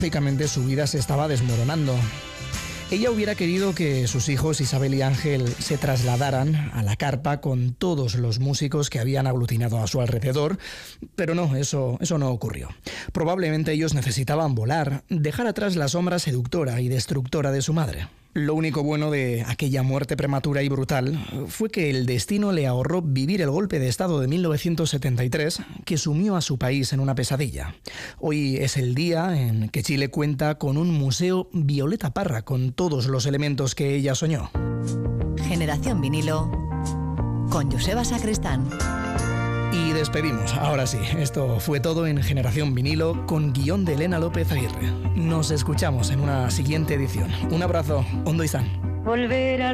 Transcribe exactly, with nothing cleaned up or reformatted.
Prácticamente su vida se estaba desmoronando. Ella hubiera querido que sus hijos Isabel y Ángel se trasladaran a la carpa con todos los músicos que habían aglutinado a su alrededor, pero no, eso, eso no ocurrió. Probablemente ellos necesitaban volar, dejar atrás la sombra seductora y destructora de su madre. Lo único bueno de aquella muerte prematura y brutal fue que el destino le ahorró vivir el golpe de estado de mil novecientos setenta y tres que sumió a su país en una pesadilla. Hoy es el día en que Chile cuenta con un museo Violeta Parra con todos los elementos que ella soñó. Generación Vinilo con Joseba Sacristán. Y despedimos, ahora sí, esto fue todo en Generación Vinilo con guión de Elena López Aguirre. Nos escuchamos en una siguiente edición. Un abrazo, ondo izan. Volver a